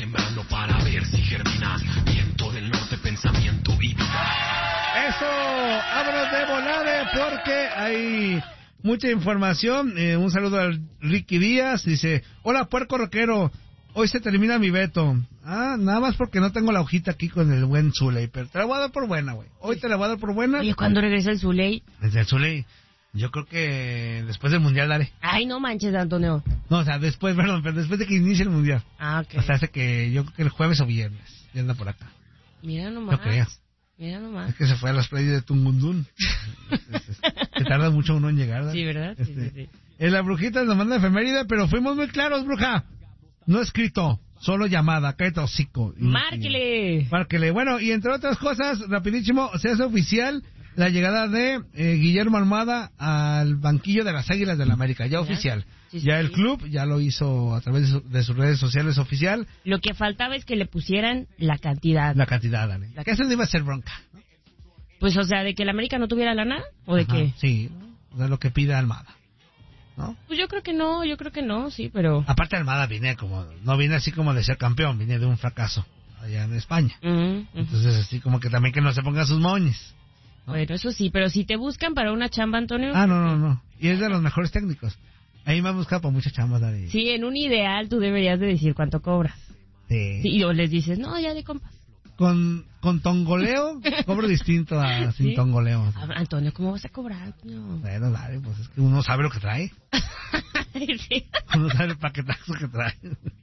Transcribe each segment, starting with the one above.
sembrando para ver si germina. Viento del norte, pensamiento y vida. Eso, vámonos de volada porque hay mucha información. Un saludo al Ricky Díaz. Dice, hola puerco rockero, hoy se termina mi veto. Nada más porque no tengo la hojita aquí con el buen Zuley, pero te la voy a dar por buena, güey. Hoy te la voy a dar por buena. ¿Y cuándo regresa el Zuley? Desde el Zuley, yo creo que después del Mundial, dale. Ay, no manches, Antonio. No, o sea, después de que inicie el Mundial. Ok. O sea, hace que yo creo que el jueves o viernes ya anda por acá. Mira nomás. Yo creo. Mira nomás. Es que se fue a las playas de Tungundún. Que tarda mucho uno en llegar, ¿verdad? Sí, ¿verdad? Sí. En la brujita nos manda efeméride, pero fuimos muy claros, bruja. No escrito, solo llamada, cállate hocico. ¡Márquele! Márquele. Bueno, y entre otras cosas, rapidísimo, se hace oficial la llegada de Guillermo Almada al banquillo de las Águilas del la América, ya oficial. Sí, ya el club ya lo hizo a través de sus redes sociales oficial. Lo que faltaba es que le pusieran la cantidad. La cantidad, dale. Que eso no iba a ser bronca, ¿no? Pues, o sea, ¿de que el América no tuviera lana? ¿O de qué? Sí, de lo que pide Almada, ¿no? Pues yo creo que no, sí, pero... Aparte Almada no viene así como de ser campeón, viene de un fracaso allá en España. Entonces así como que también que no se pongan sus moñes, ¿no? Bueno, eso sí, pero si te buscan para una chamba, Antonio... No. Y es de los mejores técnicos. Ahí me han buscado para muchas chambas, Dari. Sí, en un ideal tú deberías de decir cuánto cobras. Sí. Y luego les dices, no, ya de compas. Con tongoleo, cobro distinto a sin ¿Sí? tongoleo. Antonio, ¿cómo vas a cobrar? No. Bueno, Dari, pues es que uno sabe lo que trae. Sí. Uno sabe el paquetazo que trae.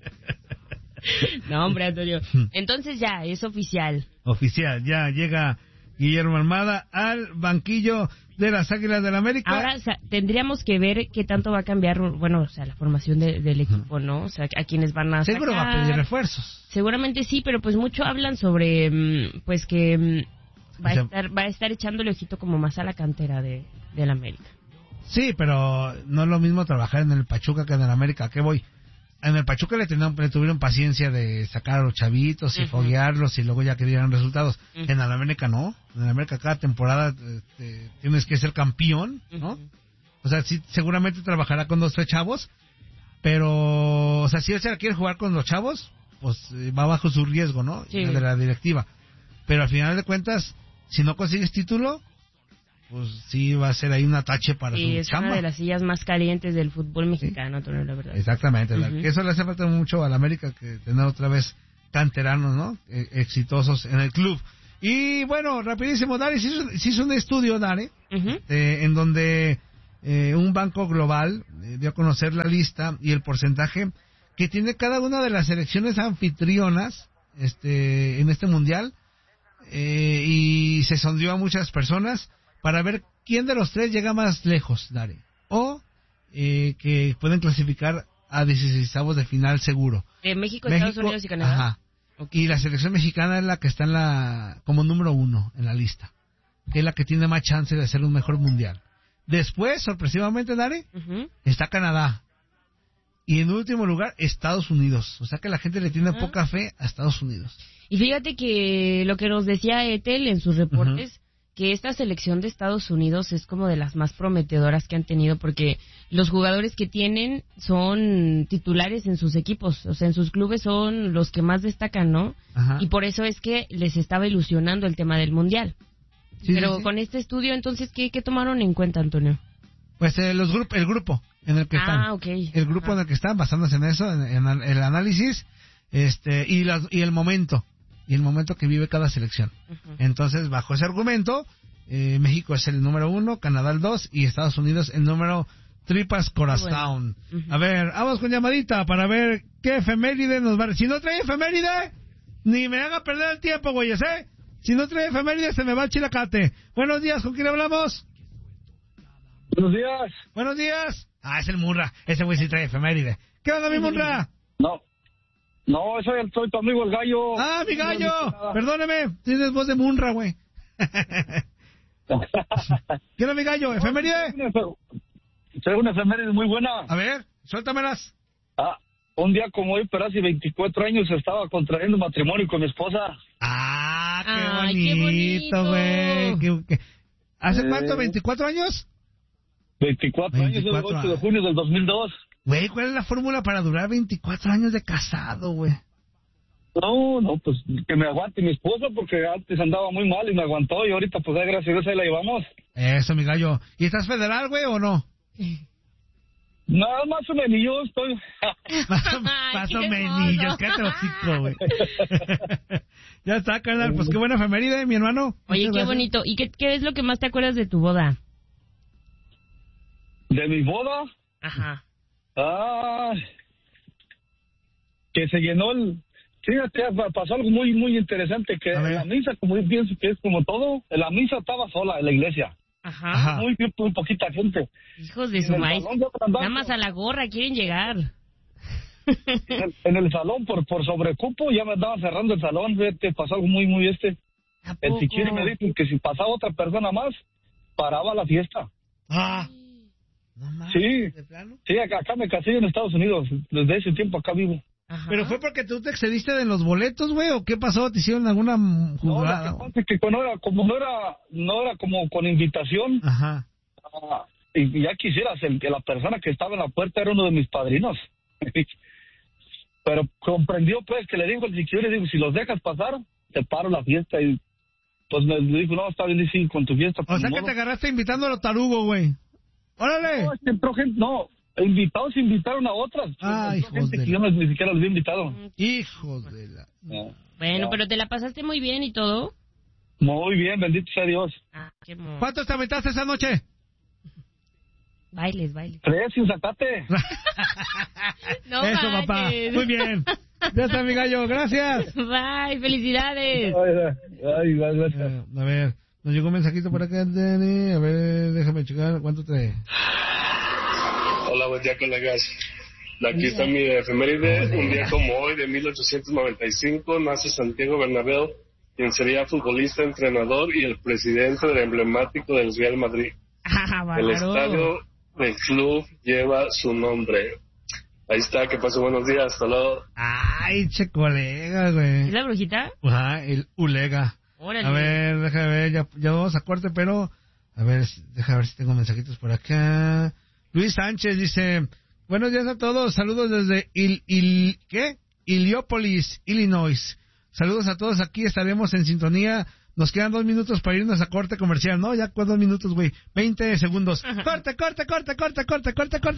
No, hombre, Antonio. Entonces ya, es oficial. Oficial, ya llega Guillermo Almada al banquillo de las Águilas del América. Ahora, o sea, tendríamos que ver qué tanto va a cambiar, bueno, o sea, la formación del equipo, ¿no? O sea, a quienes van a Seguro sacar. va a pedir refuerzos. Seguramente sí, pero pues mucho hablan sobre, pues que va a estar echándole ojito como más a la cantera del América. Sí, pero no es lo mismo trabajar en el Pachuca que en el América. ¿A qué voy? En el Pachuca le tuvieron paciencia de sacar a los chavitos y foguearlos y luego ya que dieran resultados. En el América no. En el América cada temporada tienes que ser campeón, ¿no? O sea, sí, seguramente trabajará con 2 o 3 chavos, pero, o sea, si él se la quiere jugar con los chavos, pues va bajo su riesgo, ¿no? Sí. De la directiva. Pero al final de cuentas, si no consigues título, pues sí va a ser ahí un atache para su es chamba. una de las sillas más calientes del fútbol mexicano, Antonio, la verdad. Exactamente, eso le hace falta mucho a la América, que tener otra vez canteranos, ¿no? Exitosos en el club. Y bueno, rapidísimo, Dari, se hizo un estudio, Dari, en donde un banco global dio a conocer la lista y el porcentaje que tiene cada una de las selecciones anfitrionas en este mundial, y se sondeó a muchas personas para ver quién de los 3 llega más lejos, Dari, o que pueden clasificar a 16avos de final seguro. México, Estados Unidos y Canadá. Ajá. Okay. Y la selección mexicana es la que está como número 1 en la lista, que es la que tiene más chance de hacer un mejor mundial. Después, sorpresivamente, Dari, está Canadá. Y en último lugar, Estados Unidos. O sea que la gente le tiene poca fe a Estados Unidos. Y fíjate que lo que nos decía Ethel en sus reportes, que esta selección de Estados Unidos es como de las más prometedoras que han tenido, porque los jugadores que tienen son titulares en sus equipos, o sea, en sus clubes son los que más destacan, ¿no? Y por eso es que les estaba ilusionando el tema del Mundial. Sí, pero con este estudio, entonces, ¿qué tomaron en cuenta, Antonio? Pues el grupo en el que están. Okay. El grupo en el que están, basándose en eso, en el análisis, y el momento. Y el momento que vive cada selección. Entonces, bajo ese argumento, México es el número 1, Canadá el 2 y Estados Unidos el número tripas corazón. Bueno. A ver, vamos con llamadita para ver qué efeméride nos va. Si no trae efeméride, ni me haga perder el tiempo, güeyes, ¿eh? Si no trae efeméride, se me va el chilacate. Buenos días, ¿con quién hablamos? Buenos días. Buenos días. Es el Murra. Ese güey sí trae efeméride. ¿Qué onda, mi Murra? No, soy tu amigo el Gallo. Mi Gallo. Perdóneme, tienes voz de Munra, güey. ¿Qué onda, mi Gallo? ¿Efeméride? Soy una efeméride muy buena. A ver, suéltamelas. Un día como hoy, pero hace 24 años estaba contrayendo matrimonio con mi esposa. Qué bonito, güey. ¿Hace cuánto? ¿24 años? 24 años, el 8 de junio del 2002. Güey, ¿cuál es la fórmula para durar 24 años de casado, güey? No, pues que me aguante mi esposa porque antes andaba muy mal y me aguantó y ahorita pues gracias a Dios ahí la llevamos. Eso, mi gallo. ¿Y estás federal, güey, o no? Nada más o menos yo estoy. Más o menos, cállate los hocico, güey. Ya está, carnal, pues qué buena efeméride, mi hermano. Oye, Muchas qué gracias. bonito. ¿Y qué es lo que más te acuerdas de tu boda? De mi boda, Ajá. Que se llenó el... Fíjate, pasó algo muy, muy interesante, que A ver. en la misa, como yo pienso que es como todo, en la misa estaba sola en la iglesia. Ajá. Ajá. Muy poquita gente. Hijos de En su el maíz. salón yo andaba- Nada más a la gorra quieren llegar. En el salón, por sobrecupo, ya me andaban cerrando el salón, fíjate, pasó algo muy, muy ¿A El poco? Siquiri me dijo que si pasaba otra persona más, paraba la fiesta. Ah. No mames, Sí. ¿de plano? Sí, acá me casé en Estados Unidos, desde ese tiempo acá vivo. Ajá. ¿Pero fue porque tú te excediste de los boletos, güey, o qué pasó? ¿Te hicieron alguna No, jugada? lo que pasa es que no era como con invitación, Ajá. y ya quisieras, que la persona que estaba en la puerta era uno de mis padrinos. Pero comprendió, pues, que le dijo al Siquiri, le digo, si los dejas pasar, te paro la fiesta, y pues me dijo, no, está bien, y sí, con tu fiesta. O pues, sea ni que modo. te agarraste invitando a los tarugos, güey. ¡Órale! No, es que entró gente, invitados invitaron a otras. Ah, Entró hijos gente de que la- yo ni siquiera los había invitado. Hijos de la... No. Bueno, No. pero te la pasaste muy bien y todo. Muy bien, bendito sea Dios. Ah, qué hermoso. ¿Cuántos te aventaste esa noche? Bailes. 3 sin sacate. No Eso, papá. manches. Muy bien. Ya está, mi gallo. Gracias. Bye, felicidades. Ay, gracias. A ver, nos llegó un mensajito por acá, Dani. A ver, déjame checar. ¿Cuánto trae? Hola, buen día, colegas. Aquí está mi efeméride. Un día como hoy, de 1895, nace Santiago Bernabéu, quien sería futbolista, entrenador y el presidente del emblemático del Real Madrid. Ah, El bárbaro. estadio del club lleva su nombre. Ahí está, que pase buenos días. Hasta luego. Ay, che colega, güey. ¿Es la brujita? Ajá, el Ulega. Órale. A ver, déjame ver, ya vamos a corte, pero... A ver, déjame ver si tengo mensajitos por acá. Luis Sánchez dice... Buenos días a todos, saludos desde ¿qué? Heliópolis, Illinois. Saludos a todos, aquí estaremos en sintonía. Nos quedan 2 minutos para irnos a corte comercial, ¿no? Ya 2 minutos, güey. 20 segundos. Corte.